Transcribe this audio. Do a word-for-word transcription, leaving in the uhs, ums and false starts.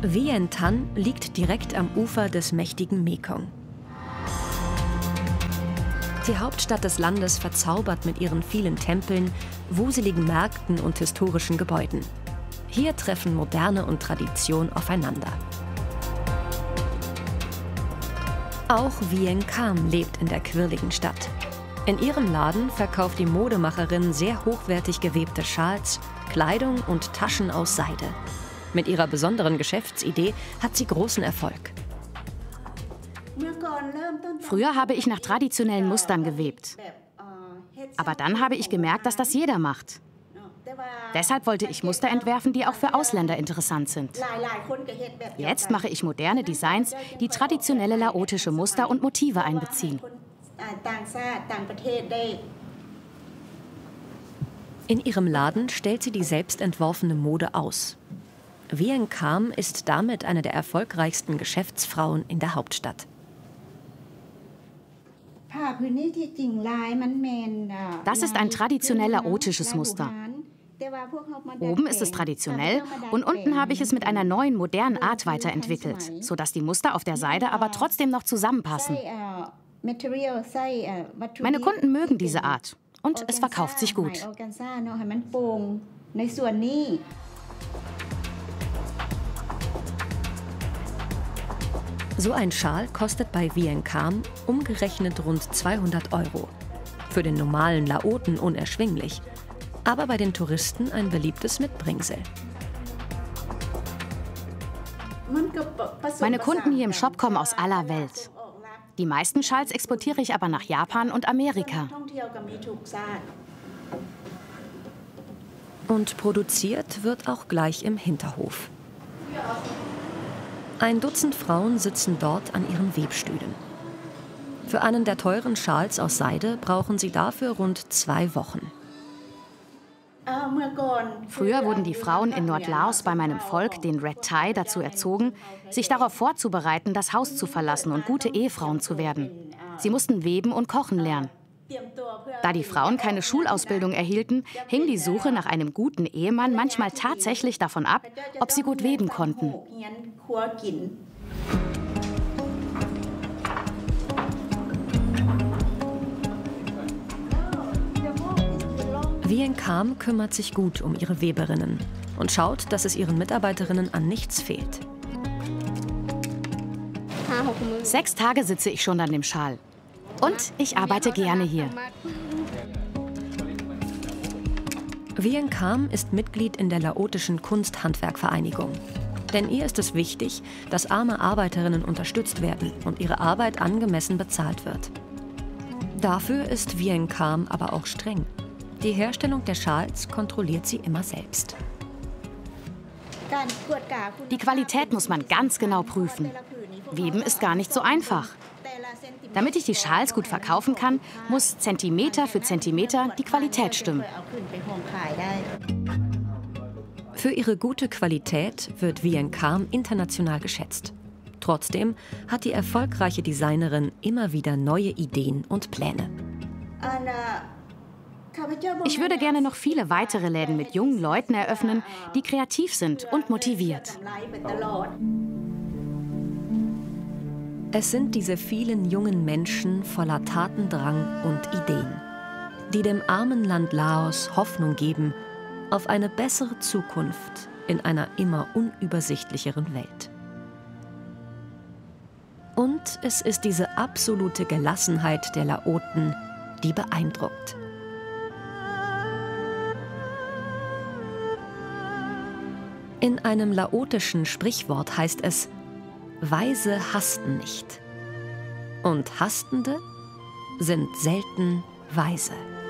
Vientiane liegt direkt am Ufer des mächtigen Mekong. Die Hauptstadt des Landes verzaubert mit ihren vielen Tempeln, wuseligen Märkten und historischen Gebäuden. Hier treffen Moderne und Tradition aufeinander. Auch Vientiane lebt in der quirligen Stadt. In ihrem Laden verkauft die Modemacherin sehr hochwertig gewebte Schals, Kleidung und Taschen aus Seide. Mit ihrer besonderen Geschäftsidee hat sie großen Erfolg. Früher habe ich nach traditionellen Mustern gewebt. Aber dann habe ich gemerkt, dass das jeder macht. Deshalb wollte ich Muster entwerfen, die auch für Ausländer interessant sind. Jetzt mache ich moderne Designs, die traditionelle laotische Muster und Motive einbeziehen. In ihrem Laden stellt sie die selbst entworfene Mode aus. Vientiane ist damit eine der erfolgreichsten Geschäftsfrauen in der Hauptstadt. Das ist ein traditionell laotisches Muster. Oben ist es traditionell und unten habe ich es mit einer neuen, modernen Art weiterentwickelt, sodass die Muster auf der Seide aber trotzdem noch zusammenpassen. Meine Kunden mögen diese Art und es verkauft sich gut. So ein Schal kostet bei Vientiane umgerechnet rund zweihundert Euro. Für den normalen Laoten unerschwinglich, aber bei den Touristen ein beliebtes Mitbringsel. Meine Kunden hier im Shop kommen aus aller Welt. Die meisten Schals exportiere ich aber nach Japan und Amerika. Und produziert wird auch gleich im Hinterhof. Ein Dutzend Frauen sitzen dort an ihren Webstühlen. Für einen der teuren Schals aus Seide brauchen sie dafür rund zwei Wochen. Früher wurden die Frauen in Nordlaos bei meinem Volk, den Red Thai, dazu erzogen, sich darauf vorzubereiten, das Haus zu verlassen und gute Ehefrauen zu werden. Sie mussten weben und kochen lernen. Da die Frauen keine Schulausbildung erhielten, hing die Suche nach einem guten Ehemann manchmal tatsächlich davon ab, ob sie gut weben konnten. Vientiane kümmert sich gut um ihre Weberinnen und schaut, dass es ihren Mitarbeiterinnen an nichts fehlt. Sechs Tage sitze ich schon an dem Schal. Und ich arbeite gerne hier. Vientiane ist Mitglied in der laotischen Kunsthandwerkvereinigung. Denn ihr ist es wichtig, dass arme Arbeiterinnen unterstützt werden und ihre Arbeit angemessen bezahlt wird. Dafür ist Vientiane aber auch streng. Die Herstellung der Schals kontrolliert sie immer selbst. Die Qualität muss man ganz genau prüfen. Weben ist gar nicht so einfach. Damit ich die Schals gut verkaufen kann, muss Zentimeter für Zentimeter die Qualität stimmen. Für ihre gute Qualität wird Vientiane international geschätzt. Trotzdem hat die erfolgreiche Designerin immer wieder neue Ideen und Pläne. Ich würde gerne noch viele weitere Läden mit jungen Leuten eröffnen, die kreativ sind und motiviert. Es sind diese vielen jungen Menschen voller Tatendrang und Ideen, die dem armen Land Laos Hoffnung geben auf eine bessere Zukunft in einer immer unübersichtlicheren Welt. Und es ist diese absolute Gelassenheit der Laoten, die beeindruckt. In einem laotischen Sprichwort heißt es: Weise hasten nicht. Und Hastende sind selten weise.